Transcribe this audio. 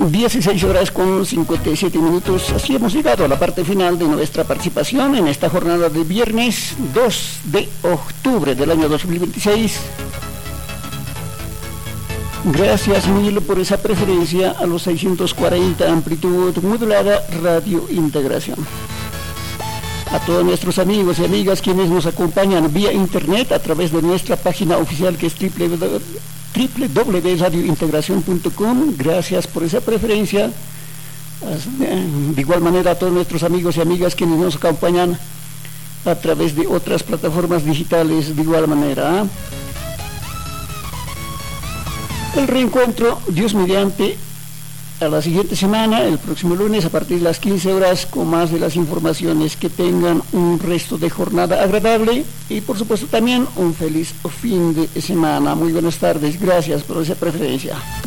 16 horas con 57 minutos. Así hemos llegado a la parte final de nuestra participación en esta jornada de viernes 2 de octubre del año 2026. Gracias mil por esa preferencia a los 640 amplitud modulada Radio Integración. A todos nuestros amigos y amigas quienes nos acompañan vía internet a través de nuestra página oficial que es www.radiointegracion.com. Gracias por esa preferencia. De igual manera a todos nuestros amigos y amigas quienes nos acompañan a través de otras plataformas digitales de igual manera. El reencuentro, Dios mediante, a la siguiente semana, el próximo lunes a partir de las 15 horas con más de las informaciones. Que tengan un resto de jornada agradable y por supuesto también un feliz fin de semana. Muy buenas tardes, gracias por esa preferencia.